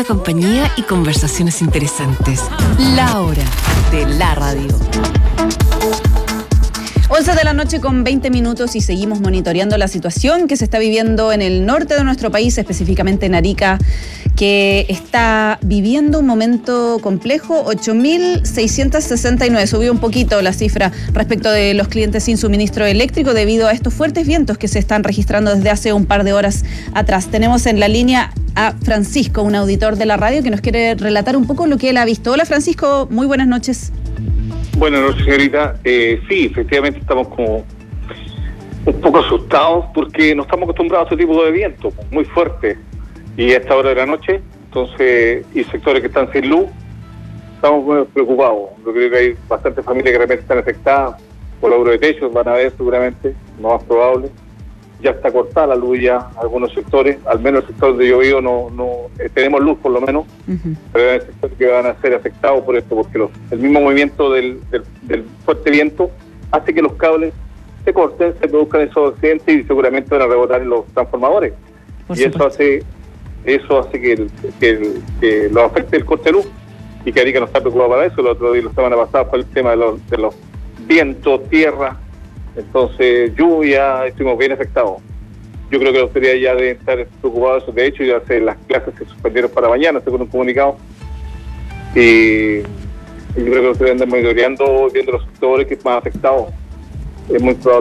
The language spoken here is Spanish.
buena compañía y conversaciones interesantes. La Hora de la Radio. 11 de la noche con 20 minutos y seguimos monitoreando la situación que se está viviendo en el norte de nuestro país, específicamente en Arica, que está viviendo un momento complejo. 8.669, subió un poquito la cifra respecto de los clientes sin suministro eléctrico debido a estos fuertes vientos que se están registrando desde hace un par de horas atrás. Tenemos en la línea a Francisco, un auditor de la radio que nos quiere relatar un poco lo que él ha visto. Hola Francisco, muy buenas noches. Buenas noches, señorita. Sí, efectivamente estamos como un poco asustados porque no estamos acostumbrados a este tipo de viento muy fuerte. Y a esta hora de la noche, entonces, y sectores que están sin luz, estamos muy preocupados. Yo creo que hay bastantes familias que de repente están afectadas por logro de techos, van a ver seguramente, lo más probable. Ya está cortada la luz ya en algunos sectores, al menos el sector de yo vivo no tenemos luz por lo menos, pero hay sectores que van a ser afectados por esto, porque el mismo movimiento del fuerte viento hace que los cables se corten, se produzcan esos accidentes y seguramente van a rebotar en los transformadores. Y eso hace que lo afecte el corte de luz, y que Arica no está preocupado para eso. El otro día, la semana pasada, fue el tema de los vientos, tierra, entonces lluvia, estuvimos bien afectados. Yo creo que la autoridad ya debe estar preocupada de eso. De hecho, las clases se suspendieron para mañana, según un comunicado, y yo creo que la autoridad anda monitoreando, viendo los sectores que más afectados. Es muy probable